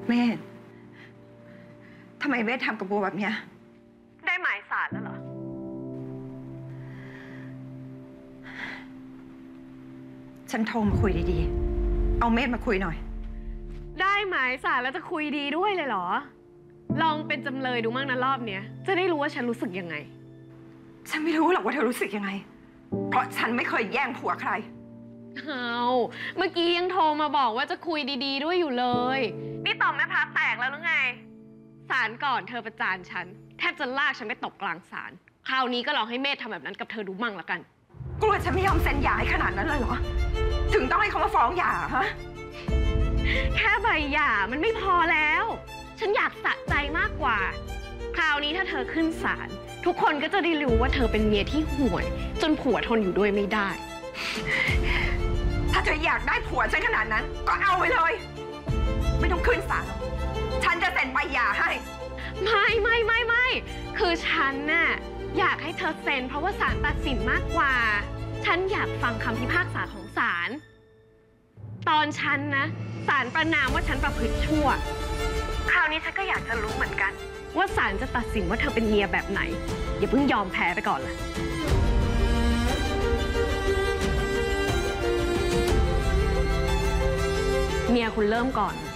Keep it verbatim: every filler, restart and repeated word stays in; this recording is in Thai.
เมธทำไมเมธทำกับบัวแบบเนี้ยได้หมายสารแล้วเหรอฉันโทรมาคุยดีๆเอาเมธมาคุยหน่อยได้หมายสารแล้วจะคุยดีด้วยเลยเหรอลองเป็นจำเลยดูมั่งนะรอบเนี้ยจะได้รู้ว่าฉันรู้สึกยังไงฉันไม่รู้หรอกว่าเธอรู้สึกยังไงเพราะฉันไม่เคยแย่งผัวใครเอาเมื่อกี้ยังโทรมาบอกว่าจะคุยดีๆด้วยอยู่เลยนี่ตอบแม่พาแตกแล้วหรือไงศาลก่อนเธอประจานฉันแทบจะลากฉันไปตกกลางศาลคราวนี้ก็ลองให้เมธทำแบบนั้นกับเธอดูมั่งละกันกลัวฉันไม่ยอมเซ็นหย่าให้ขนาดนั้นเลยเหรอถึงต้องให้เขามาฟ้องหย่าฮะแค่ใบหย่ามันไม่พอแล้วฉันอยากสะใจมากกว่าคราวนี้ถ้าเธอขึ้นศาลทุกคนก็จะได้รู้ว่าเธอเป็นเมียที่ห่วยจนผัวทนอยู่ด้วยไม่ได้ถ้าเธออยากได้ผัวฉันขนาดนั้นก็เอาไปเลยไม่ต้องขึ้นศาลฉันจะเซ็นใบหย่าให้ไม่ไม่ไม่ไม่คือฉันน่ะอยากให้เธอเซ็นเพราะว่าศาลตัดสินมากกว่าฉันอยากฟังคำพิพากษาของศาลตอนฉันนะศาลประณามว่าฉันประพฤติชั่วคราวนี้ฉันก็อยากจะรู้เหมือนกันว่าศาลจะตัดสินว่าเธอเป็นเมียแบบไหนอย่าเพิ่งยอมแพ้ไปก่อนล่ะเมียคุณเริ่มก่อน